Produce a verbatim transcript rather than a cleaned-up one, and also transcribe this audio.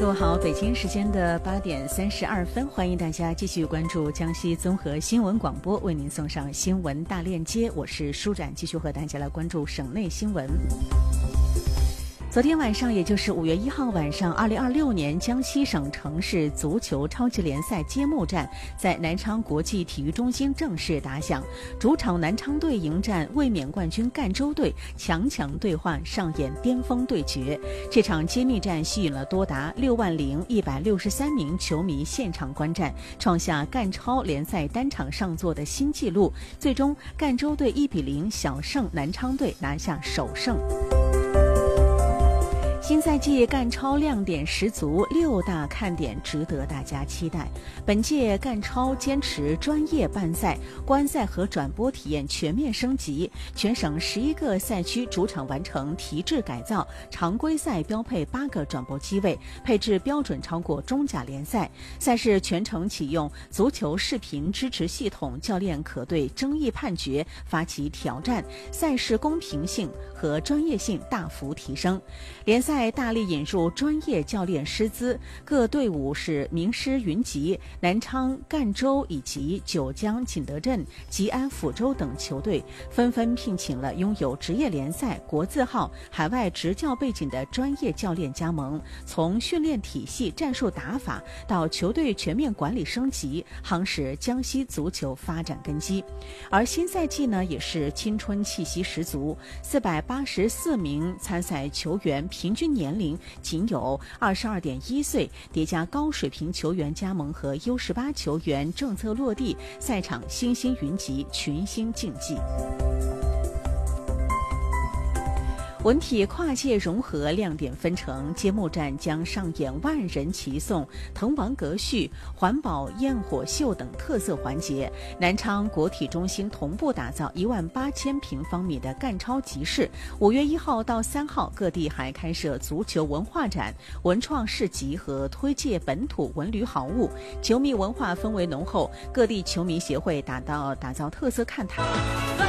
各位好，北京时间的八点三十二分，欢迎大家继续关注江西综合新闻广播，为您送上新闻大链接，我是舒展，继续和大家来关注省内新闻。昨天晚上，也就是五月一号晚上，二零二六年江西省城市足球超级联赛揭幕战在南昌国际体育中心正式打响。主场南昌队迎战卫冕冠军赣州队，强强对换，上演巅峰对决。这场揭秘战吸引了多达六万零一百六十三名球迷现场观战，创下赣超联赛单场上座的新纪录。最终，赣州队一比零小胜南昌队，拿下首胜。新赛季赣超亮点十足，六大看点值得大家期待。本届赣超坚持专业办赛，观赛和转播体验全面升级，全省十一个赛区主场完成提质改造，常规赛标配八个转播机位，配置标准超过中甲联赛。赛事全程启用足球视频支持系统，教练可对争议判决发起挑战，赛事公平性和专业性大幅提升。联赛大力引入专业教练师资，各队伍是名师云集，南昌、赣州以及九江景德镇、吉安、抚州等球队纷纷聘请了拥有职业联赛、国字号、海外执教背景的专业教练加盟，从训练体系、战术打法到球队全面管理升级，夯实江西足球发展根基。而新赛季呢，也是青春气息十足，四百八十四名参赛球员平均年龄仅有二十二点一岁，叠加高水平球员加盟和 U 十八 球员政策落地，赛场星星云集，群星竞技。文体跨界融合亮点纷呈，揭幕战将上演万人齐颂、滕王阁序、环保焰火秀等特色环节。南昌国体中心同步打造一万八千平方米的赣超集市。五月一号到三号，各地还开设足球文化展、文创市集和推介本土文旅好物，球迷文化氛围浓厚。各地球迷协会打造打造特色看台。